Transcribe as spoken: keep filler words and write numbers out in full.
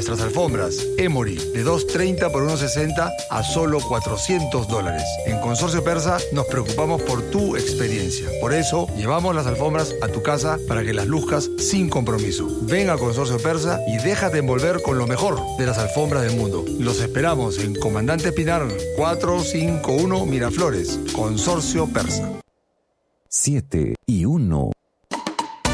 Nuestras alfombras Emory de dos treinta por uno sesenta a solo cuatrocientos dólares. En Consorcio Persa nos preocupamos por tu experiencia. Por eso llevamos las alfombras a tu casa para que las luzcas sin compromiso. Ven a Consorcio Persa y déjate envolver con lo mejor de las alfombras del mundo. Los esperamos en Comandante Espinar cuatrocientos cincuenta y uno Miraflores. Consorcio Persa. siete y uno.